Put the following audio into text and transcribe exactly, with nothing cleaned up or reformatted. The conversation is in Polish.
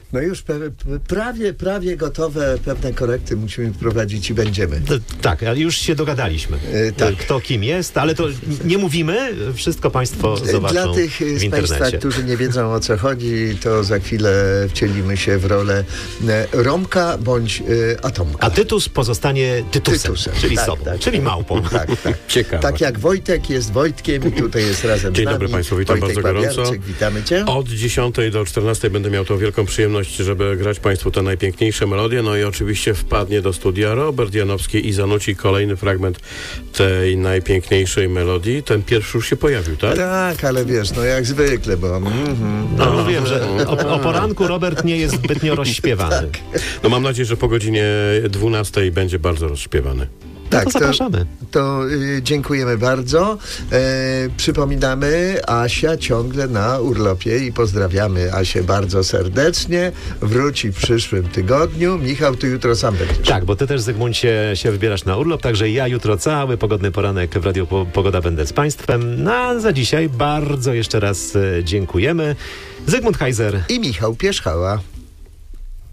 No już pe- prawie, prawie gotowe pewne korekty musimy wprowadzić i będziemy. To, tak, ale już się dogadaliśmy, E, tak. kto kim jest, ale to nie mówimy, wszystko Państwo zobaczą Dla tych w z internecie. Państwa, którzy nie wiedzą, o co chodzi, to za chwilę wcielimy się w rolę e, Romka bądź e, Atomka. A Tytus pozostanie Tytusem, Tytusem, czyli tak, sobą, tak. czyli małpą. Tak, tak. Ciekawe. Tak jak Wojtek jest Wojtkiem i tutaj jest razem Dzień z nami. dobry Państwu, witam Wojtek bardzo gorąco. Babiarczyk, witamy Cię. Od dziesiątej do czternastej będę miał tą wielką przyjemność, żeby grać Państwu te najpiękniejsze melodie. No i oczywiście wpadnie do studia Robert Janowski i zanuci kolejny fragment tej najpiękniejszej melodii. Ten pierwszy już się pojawił, tak? Tak, ale wiesz, no jak zwykle, bo... Mm-hmm. No mówiłem, że o, o poranku Robert nie jest zbytnio rozśpiewany. No mam nadzieję, że po godzinie dwunastej będzie bardzo rozśpiewany. No to zapraszamy. To, to y, dziękujemy bardzo. E, przypominamy, Asia ciągle na urlopie i pozdrawiamy Asię bardzo serdecznie. Wróci w przyszłym tygodniu. Michał, ty jutro sam będziesz. Tak, bo ty też, Zygmuncie, się wybierasz na urlop, także ja jutro cały pogodny poranek w Radio Pogoda będę z Państwem. No a za dzisiaj bardzo jeszcze raz e, dziękujemy. Zygmunt Heiser I Michał Pierzchała.